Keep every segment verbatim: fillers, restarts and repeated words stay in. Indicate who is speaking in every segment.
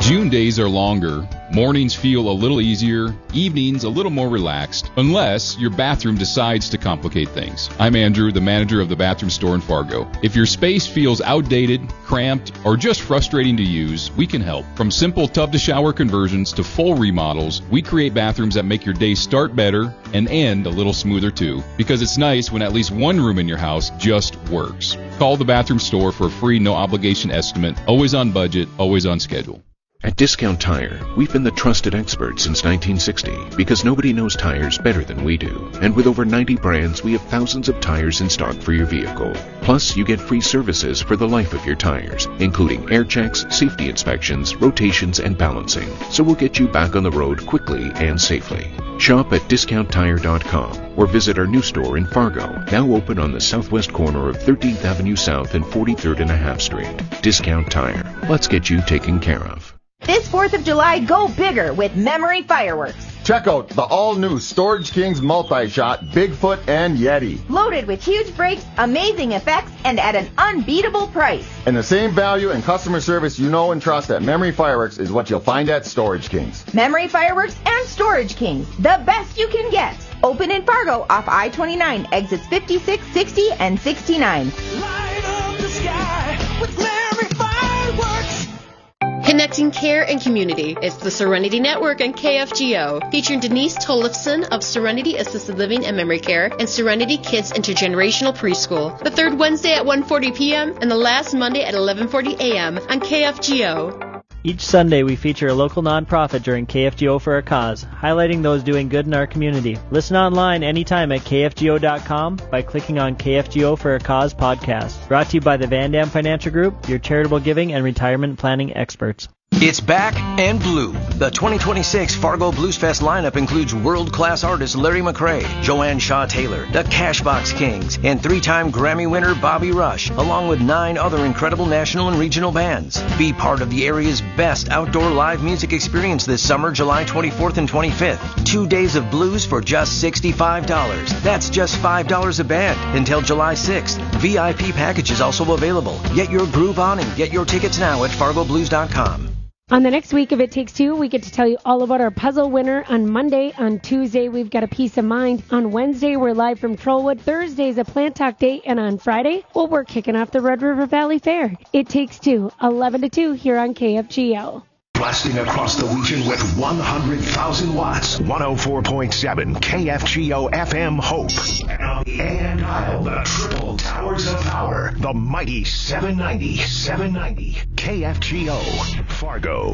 Speaker 1: June days are longer. Mornings feel a little easier, evenings a little more relaxed, unless your bathroom decides to complicate things. I'm Andrew, the manager of the bathroom store in Fargo. If your space feels outdated, cramped, or just frustrating to use, we can help. From simple tub-to-shower conversions to full remodels, we create bathrooms that make your day start better and end a little smoother too, because it's nice when at least one room in your house just works. Call the bathroom store for a free no-obligation estimate, always on budget, always on schedule.
Speaker 2: At Discount Tire, we've been the trusted experts since nineteen sixty because nobody knows tires better than we do. And with over ninety brands, we have thousands of tires in stock for your vehicle. Plus, you get free services for the life of your tires, including air checks, safety inspections, rotations, and balancing. So we'll get you back on the road quickly and safely. Shop at discount tire dot com or visit our new store in Fargo, now open on the southwest corner of thirteenth Avenue South and forty-third and a half Street. Discount Tire. Let's get you taken care of.
Speaker 3: This fourth of July, go bigger with Memory Fireworks.
Speaker 4: Check out the all-new Storage Kings Multi-Shot, Bigfoot, and Yeti.
Speaker 3: Loaded with huge brakes, amazing effects, and at an unbeatable price.
Speaker 4: And the same value and customer service you know and trust at Memory Fireworks is what you'll find at Storage Kings.
Speaker 3: Memory Fireworks and Storage Kings, the best you can get. Open in Fargo off I twenty-nine, exits fifty-six, sixty, and sixty-nine.
Speaker 5: Light up the sky with Memory Fireworks.
Speaker 6: Connecting care and community. It's the Serenity Network and K F G O, featuring Denise Tollefson of Serenity Assisted Living and Memory Care and Serenity Kids Intergenerational Preschool. The third Wednesday at one forty p.m. and the last Monday at eleven forty a.m. on K F G O.
Speaker 7: Each Sunday, we feature a local nonprofit during K F G O for a Cause, highlighting those doing good in our community. Listen online anytime at K F G O dot com by clicking on K F G O for a Cause podcast. Brought to you by the Van Dam Financial Group, your charitable giving and retirement planning experts.
Speaker 8: It's back and blue. The twenty twenty-six Fargo Blues Fest lineup includes world-class artists Larry McCray, Joanne Shaw Taylor, the Cashbox Kings, and three-time Grammy winner Bobby Rush, along with nine other incredible national and regional bands. Be part of the area's best outdoor live music experience this summer, July twenty-fourth and twenty-fifth. Two days of blues for just sixty-five dollars. That's just five dollars a band until July sixth. V I P packages also available. Get your groove on and get your tickets now at fargo blues dot com.
Speaker 9: On the next week of It Takes Two, we get to tell you all about our puzzle winner on Monday. On Tuesday, we've got a Peace of Mind. On Wednesday, we're live from Trollwood. Thursday's a Plant Talk Day. And on Friday, well, we're kicking off the Red River Valley Fair. It Takes Two, eleven to two here on K F G O.
Speaker 10: Blasting across the region with one hundred thousand watts. one oh four point seven K F G O F M Hope. And on the A M dial, the triple towers of power. The mighty seven ninety, seven ninety. K F G O, Fargo.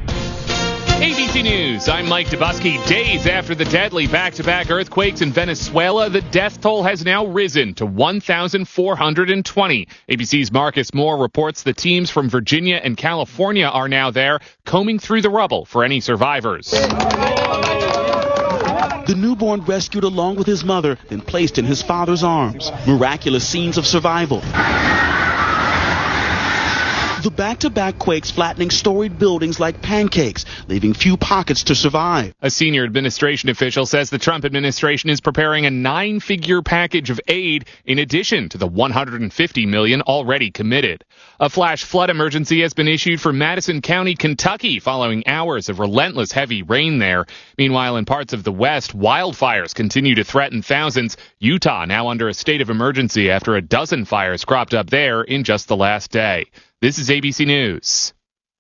Speaker 11: A B C News, I'm Mike Dubusky. Days after the deadly back-to-back earthquakes in Venezuela, the death toll has now risen to one thousand four hundred twenty. A B C's Marcus Moore reports the teams from Virginia and California are now there, combing through the rubble for any survivors.
Speaker 12: The newborn rescued along with his mother, then placed in his father's arms. Miraculous scenes of survival. The back-to-back quakes flattening storied buildings like pancakes, leaving few pockets to survive.
Speaker 11: A senior administration official says the Trump administration is preparing a nine-figure package of aid in addition to the one hundred fifty million dollars already committed. A flash flood emergency has been issued for Madison County, Kentucky, following hours of relentless heavy rain there. Meanwhile, in parts of the West, wildfires continue to threaten thousands. Utah now under a state of emergency after a dozen fires cropped up there in just the last day. This is A B C News.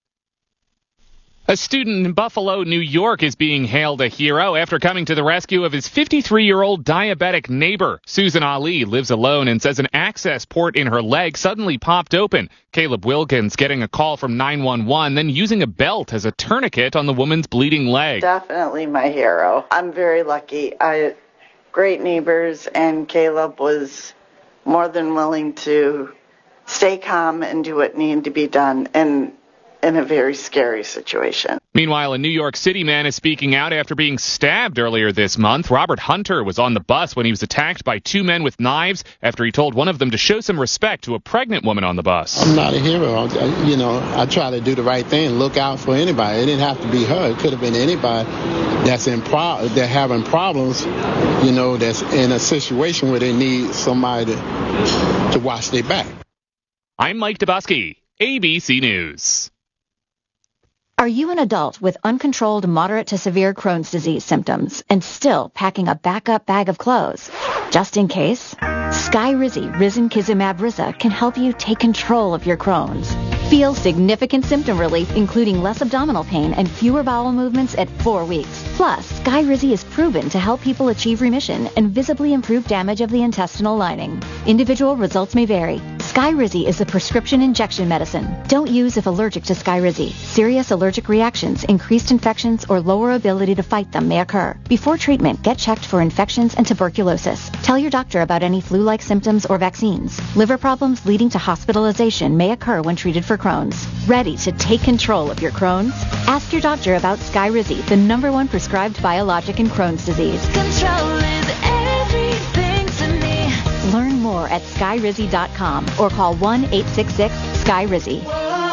Speaker 11: A student in Buffalo, New York is being hailed a hero after coming to the rescue of his fifty-three-year-old diabetic neighbor. Susan Ali lives alone and says an access port in her leg suddenly popped open. Caleb Wilkins getting a call from nine one one, then using a belt as a tourniquet on the woman's bleeding leg.
Speaker 13: Definitely my hero. I'm very lucky. I great neighbors, and Caleb was more than willing to stay calm and do what needed to be done in, in a very scary situation.
Speaker 11: Meanwhile, a New York City man is speaking out after being stabbed earlier this month. Robert Hunter was on the bus when he was attacked by two men with knives after he told one of them to show some respect to a pregnant woman on the bus.
Speaker 14: I'm not a hero. I, you know, I try to do the right thing, look out for anybody. It didn't have to be her. It could have been anybody that's in pro- that having problems, you know, that's in a situation where they need somebody to, to watch their back.
Speaker 11: I'm Mike Dubusky, A B C News.
Speaker 15: Are you an adult with uncontrolled moderate to severe Crohn's disease symptoms and still packing a backup bag of clothes? Just in case, Skyrizi Risankizumab Riza can help you take control of your Crohn's. Feel significant symptom relief, including less abdominal pain and fewer bowel movements at four weeks. Plus, Skyrizi is proven to help people achieve remission and visibly improve damage of the intestinal lining. Individual results may vary. Skyrizi is a prescription injection medicine. Don't use if allergic to Skyrizi. Serious allergic reactions, increased infections, or lower ability to fight them may occur. Before treatment, get checked for infections and tuberculosis. Tell your doctor about any flu-like symptoms or vaccines. Liver problems leading to hospitalization may occur when treated for Crohn's. Ready to take control of your Crohn's? Ask your doctor about Skyrizi, the number one prescribed biologic in Crohn's disease.
Speaker 5: Control is everything to me.
Speaker 15: Learn more at skyrizi dot com or call one eight six six Skyrizi.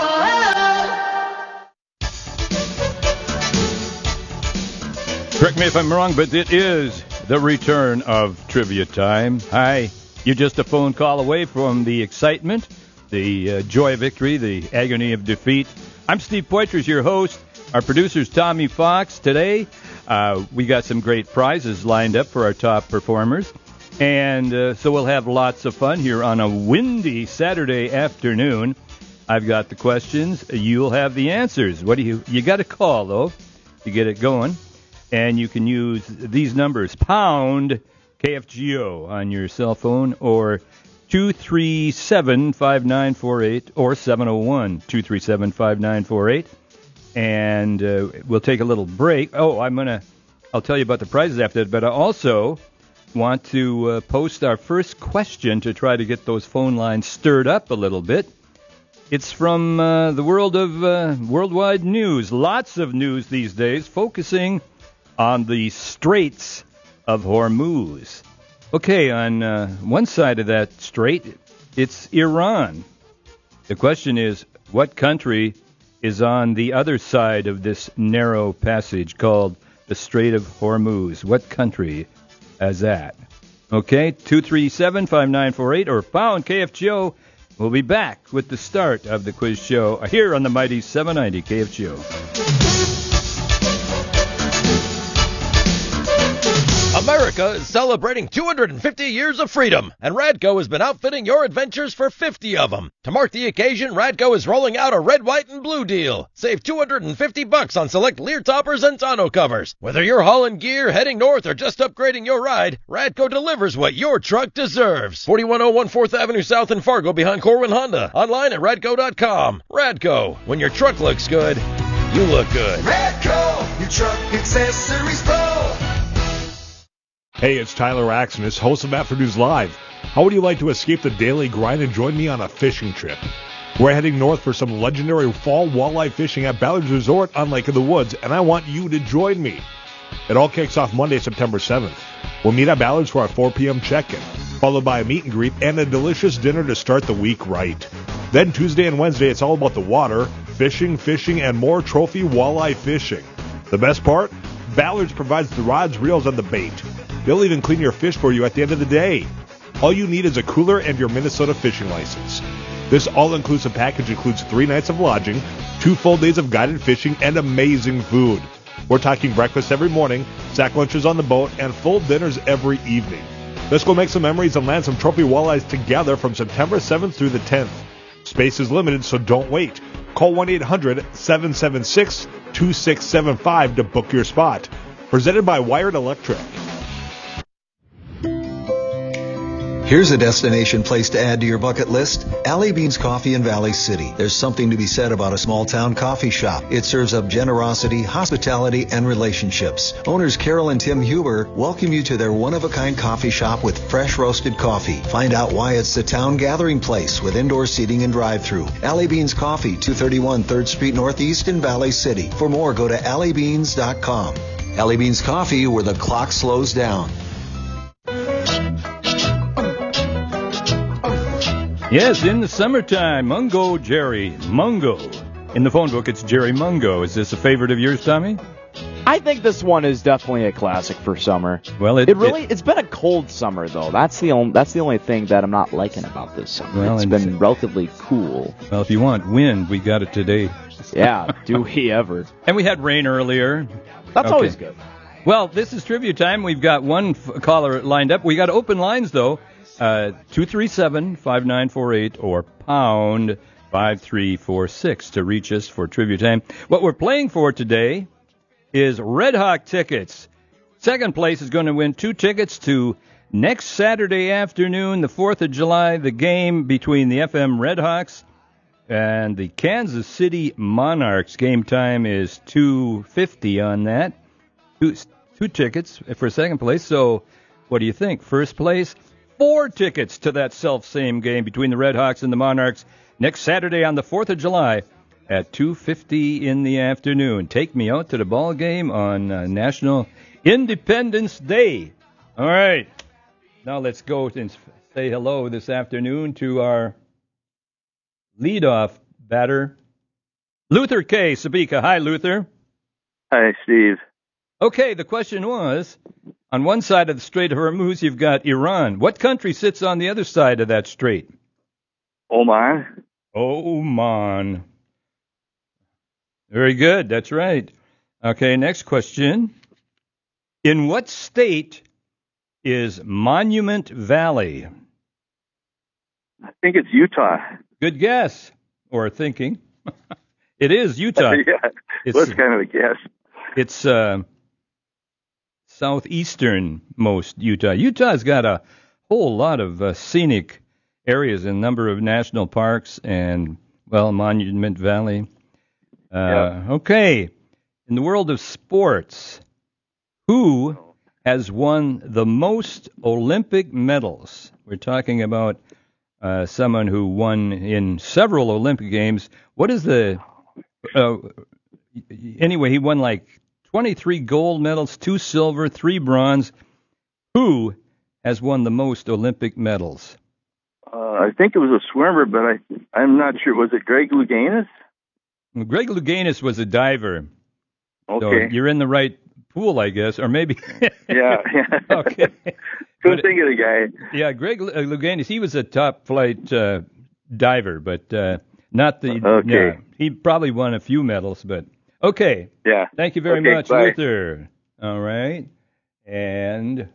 Speaker 16: Correct me if I'm wrong, but it is the return of Trivia Time. Hi, you're just a phone call away from the excitement, the uh, joy of victory, the agony of defeat. I'm Steve Poitras, your host. Our producer's Tommy Fox. Today, uh, we got some great prizes lined up for our top performers. And uh, so we'll have lots of fun here on a windy Saturday afternoon. I've got the questions. You'll have the answers. What do you, you got to call, though, to get it going. And you can use these numbers, pound K F G O on your cell phone, or two three seven, five nine four eight, or seven oh one, two three seven, five nine four eight. And uh, we'll take a little break. Oh, I'm going to, I'll tell you about the prizes after that, but I also want to uh, post our first question to try to get those phone lines stirred up a little bit. It's from uh, the world of uh, worldwide news. Lots of news these days focusing on the Straits of Hormuz. Okay, on uh, one side of that strait, it's Iran. The question is, what country is on the other side of this narrow passage called the Strait of Hormuz? What country has that? Okay, two three seven, five nine four eight or pound K F G O. We'll be back with the start of the quiz show here on the mighty seven ninety K F G O.
Speaker 17: America is celebrating two hundred fifty years of freedom, and Radco has been outfitting your adventures for fifty of them. To mark the occasion, Radco is rolling out a red, white, and blue deal. Save two hundred fifty bucks on select Lear toppers and tonneau covers. Whether you're hauling gear, heading north, or just upgrading your ride, Radco delivers what your truck deserves. forty-one oh one fourth Avenue South in Fargo behind Corwin Honda. Online at radco dot com. Radco, when your truck looks good, you look good.
Speaker 5: Radco, your truck accessories pro.
Speaker 18: Hey, it's Tyler Axonis, host of Afternoons Live. How would you like to escape the daily grind and join me on a fishing trip? We're heading north for some legendary fall walleye fishing at Ballard's Resort on Lake of the Woods, and I want you to join me. It all kicks off Monday, September seventh. We'll meet at Ballard's for our four p.m. check-in, followed by a meet and greet and a delicious dinner to start the week right. Then Tuesday and Wednesday, it's all about the water, fishing, fishing, and more trophy walleye fishing. The best part? Ballard's provides the rods, reels, and the bait. They'll even clean your fish for you at the end of the day. All you need is a cooler and your Minnesota fishing license. This all-inclusive package includes three nights of lodging, two full days of guided fishing, and amazing food. We're talking breakfast every morning, sack lunches on the boat, and full dinners every evening. Let's go make some memories and land some trophy walleyes together from September seventh through the tenth. Space is limited, so don't wait. Call one eight hundred, seven seven six, two six seven five to book your spot. Presented by Wired Electric.
Speaker 19: Here's a destination place to add to your bucket list. Alley Beans Coffee in Valley City. There's something to be said about a small town coffee shop. It serves up generosity, hospitality, and relationships. Owners Carol and Tim Huber welcome you to their one-of-a-kind coffee shop with fresh roasted coffee. Find out why it's the town gathering place with indoor seating and drive-thru. Alley Beans Coffee, two thirty-one third Street Northeast in Valley City. For more, go to alley beans dot com. Alley Beans Coffee, where the clock slows down.
Speaker 16: Yes, in the summertime, Mungo Jerry. Mungo. In the phone book, it's Jerry Mungo. Is this a favorite of yours, Tommy?
Speaker 20: I think this one is definitely a classic for summer.
Speaker 16: Well, it,
Speaker 20: it really
Speaker 16: it,
Speaker 20: it's been a cold summer though. That's the only that's the only thing that I'm not liking about this summer.
Speaker 16: Well,
Speaker 20: it's been relatively cool.
Speaker 16: Well, if you want wind, we got it today. Yes.
Speaker 20: Yeah, do we ever.
Speaker 16: And we had rain earlier.
Speaker 20: That's
Speaker 16: Okay.
Speaker 20: always good.
Speaker 16: Well, this is trivia time. We've got one f- caller lined up. We got open lines, though. Uh, two three seven, five nine four eight or pound five three four six to reach us for trivia time. What we're playing for today is Red Hawk tickets. Second place is going to win two tickets to next Saturday afternoon, the fourth of July, the game between the F M Red Hawks and the Kansas City Monarchs. Game time is two fifty on that. Two, two tickets for second place. So what do you think? First place, four tickets to that self-same game between the Red Hawks and the Monarchs next Saturday on the fourth of July at two fifty in the afternoon. Take me out to the ball game on uh, National Independence Day. All right. Now let's go and say hello this afternoon to our leadoff batter, Luther K. Sabika. Hi, Luther.
Speaker 21: Hi, Steve.
Speaker 16: Okay, the question was, on one side of the Strait of Hormuz, you've got Iran. What country sits on the other side of that strait?
Speaker 21: Oman.
Speaker 16: Oman. Very good, that's right. Okay, next question. In what state is Monument Valley?
Speaker 21: I think it's Utah.
Speaker 16: Good guess, or thinking. It is Utah.
Speaker 21: Yeah,
Speaker 16: It's-
Speaker 21: that's kind of a guess.
Speaker 16: It's uh, southeastern-most Utah. Utah's got a whole lot of uh, scenic areas, a number of national parks, and, well, Monument Valley. Uh,
Speaker 21: Yeah.
Speaker 16: Okay, in the world of sports, who has won the most Olympic medals? We're talking about uh, someone who won in several Olympic Games. What is the... Uh, anyway, he won like twenty-three gold medals, two silver, three bronze. Who has won the most Olympic medals?
Speaker 21: Uh, I think it was a swimmer, but I, I'm not sure. Was it Greg Louganis?
Speaker 16: Well, Greg Louganis was a diver. So
Speaker 21: Okay.
Speaker 16: you're in the right pool, I guess, or maybe.
Speaker 21: Yeah, yeah.
Speaker 16: Okay.
Speaker 21: Couldn't think of the guy.
Speaker 16: Yeah, Greg L- uh, Louganis, he was a top flight uh, diver, but uh, not the.
Speaker 21: Okay.
Speaker 16: yeah, he probably won a few medals, but okay.
Speaker 21: Yeah.
Speaker 16: Thank you very
Speaker 21: Okay,
Speaker 16: much,
Speaker 21: bye.
Speaker 16: Luther. All right. And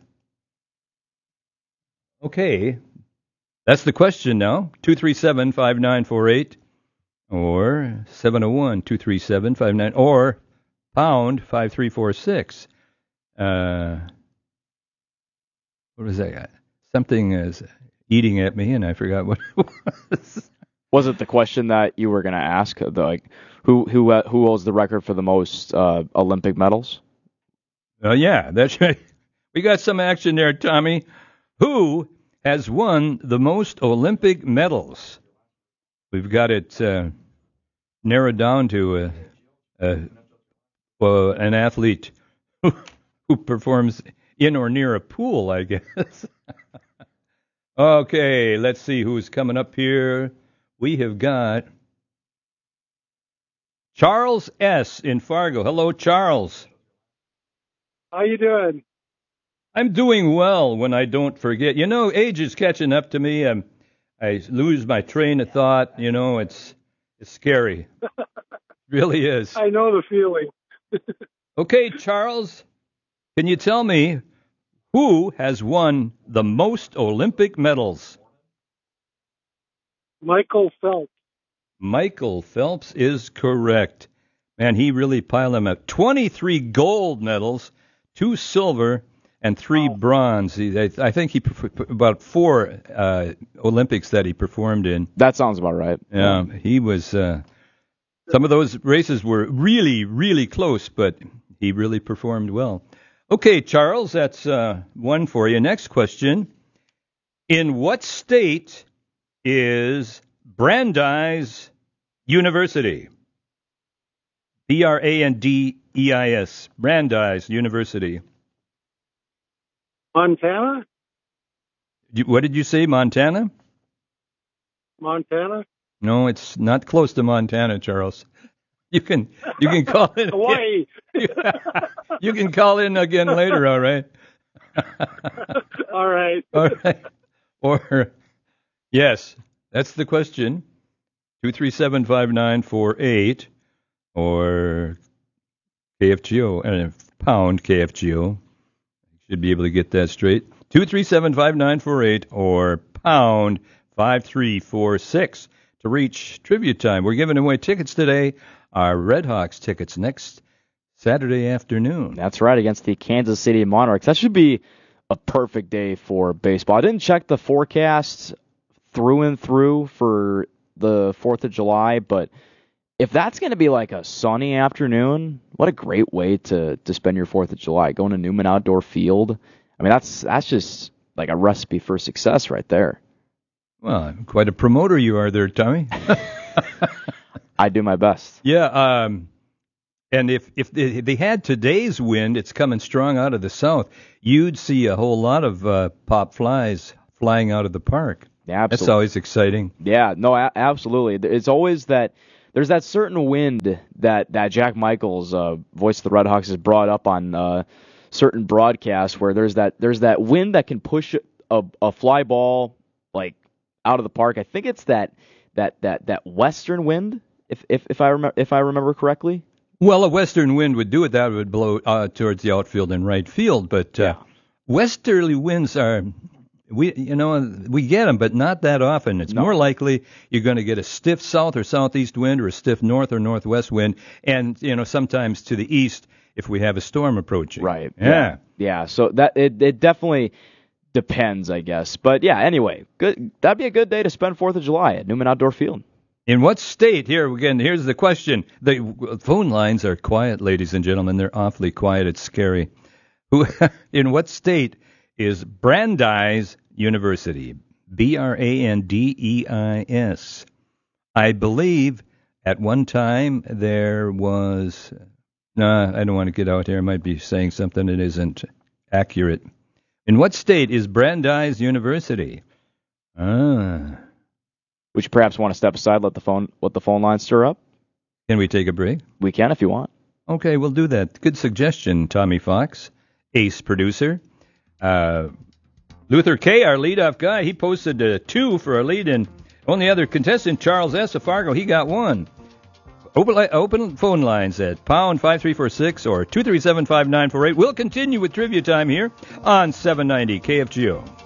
Speaker 16: okay, that's the question now. two three seven, five nine four eight or seven oh one, two three seven, five nine or pound five three four six. Uh, what was that? Something is eating at me, and I forgot what it was.
Speaker 20: Was it the question that you were going to ask? The, like, who who uh, who holds the record for the most uh, Olympic medals?
Speaker 16: Oh, yeah, that's right. We got some action there, Tommy. Who has won the most Olympic medals? We've got it uh, narrowed down to a, a, well, an athlete who, who performs in or near a pool, I guess. Okay, let's see who's coming up here. We have got Charles S. in Fargo. Hello, Charles.
Speaker 22: How you doing?
Speaker 16: I'm doing well when I don't forget. You know, age is catching up to me. I'm, I lose my train of thought. You know, it's it's scary. It really is.
Speaker 22: I know the feeling.
Speaker 16: Okay, Charles, can you tell me who has won the most Olympic medals?
Speaker 22: Michael Phelps.
Speaker 16: Michael Phelps is correct. Man, he really piled them up. twenty-three gold medals, two silver, and three wow. bronze. He, I, I think he about four uh, Olympics that he performed in.
Speaker 20: That sounds about right.
Speaker 16: Yeah, he was. Uh, some of those races were really, really close, but he really performed well. Okay, Charles, that's uh, one for you. Next question: in what state is Brandeis University? B R A N D E I S, Brandeis University.
Speaker 22: Montana?
Speaker 16: What did you say, Montana?
Speaker 22: Montana?
Speaker 16: No, it's not close to Montana, Charles. You can you can call in.
Speaker 22: Hawaii.
Speaker 16: You can call in again later, all right?
Speaker 22: All right.
Speaker 16: All right. Or, yes, that's the question. two three seven, five nine four eight or K F G O, uh, pound K F G O. Should be able to get that straight. two three seven, five nine four eight or pound five three four six to reach trivia time. We're giving away tickets today. Our Red Hawks tickets next Saturday afternoon.
Speaker 20: That's right, against the Kansas City Monarchs. That should be a perfect day for baseball. I didn't check the forecast through and through for the fourth of July, but if that's going to be like a sunny afternoon, what a great way to, to spend your fourth of July, going to Newman Outdoor Field. I mean, that's that's just like a recipe for success right there.
Speaker 16: Well, quite a promoter you are there, Tommy.
Speaker 20: I do my best.
Speaker 16: Yeah, um, and if, if they, they had today's wind, it's coming strong out of the south, you'd see a whole lot of uh, pop flies flying out of the park.
Speaker 20: Yeah, absolutely.
Speaker 16: That's always exciting.
Speaker 20: Yeah, no, a- absolutely. It's always that... There's that certain wind that, that Jack Michaels, uh, voice of the Red Hawks, has brought up on uh, certain broadcasts where there's that there's that wind that can push a, a fly ball like out of the park. I think it's that that, that, that western wind, if if if I remember if I remember correctly.
Speaker 16: Well, a western wind would do it. That would blow uh, towards the outfield and right field. But uh,
Speaker 20: yeah.
Speaker 16: westerly winds are. We, you know, we get them, but not that often. It's
Speaker 20: No.
Speaker 16: more likely you're going to get a stiff south or southeast wind or a stiff north or northwest wind, and you know sometimes to the east if we have a storm approaching.
Speaker 20: Right.
Speaker 16: Yeah.
Speaker 20: Yeah. yeah. So that it it definitely depends, I guess. But yeah. Anyway, good. That'd be a good day to spend Fourth of July at Newman Outdoor Field.
Speaker 16: In what state? Here again. Here's the question. The phone lines are quiet, ladies and gentlemen. They're awfully quiet. It's scary. Who? In what state is Brandeis University? B R A N D E I S. I believe at one time there was... Nah, I don't want to get out here. I might be saying something that isn't accurate. In what state is Brandeis University? Ah.
Speaker 20: Would you perhaps want to step aside, let the phone let the phone line stir up?
Speaker 16: Can we take a break?
Speaker 20: We can if you want.
Speaker 16: Okay, we'll do that. Good suggestion, Tommy Fox, ace producer. Uh, Luther K., our leadoff guy, he posted a two for a lead, and only other contestant, Charles S. of Fargo, he got one. Open, li- open phone lines at pound five three four six or two three seven, five nine four eight. We'll continue with trivia time here on seven ninety K F G O.